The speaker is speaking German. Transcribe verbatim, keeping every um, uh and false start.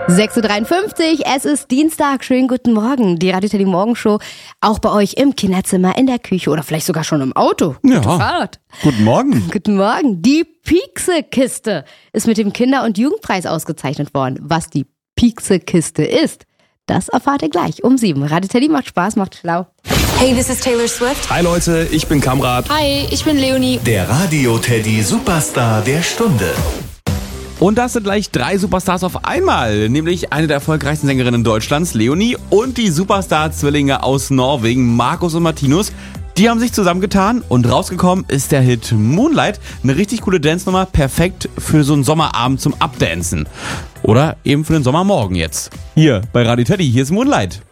sechs Uhr dreiundfünfzig, es ist Dienstag, schönen guten Morgen. Die Radio Teddy Morgenshow, auch bei euch im Kinderzimmer, in der Küche oder vielleicht sogar schon im Auto. Ja, guten Morgen. Guten Morgen. Die Piekse-Kiste ist mit dem Kinder- und Jugendpreis ausgezeichnet worden. Was die Piekse-Kiste ist, das erfahrt ihr gleich um sieben. Radio Teddy macht Spaß, macht schlau. Hey, this is Taylor Swift. Hi Leute, ich bin Kamrat. Hi, ich bin Leonie. Der Radio Teddy Superstar der Stunde. Und das sind gleich drei Superstars auf einmal, nämlich eine der erfolgreichsten Sängerinnen Deutschlands, Leonie, und die Superstar-Zwillinge aus Norwegen, Markus und Martinus. Die haben sich zusammengetan und rausgekommen ist der Hit Moonlight. Eine richtig coole Dance-Nummer, perfekt für so einen Sommerabend zum Abdancen. Oder eben für den Sommermorgen jetzt. Hier bei Radio Teddy, hier ist Moonlight.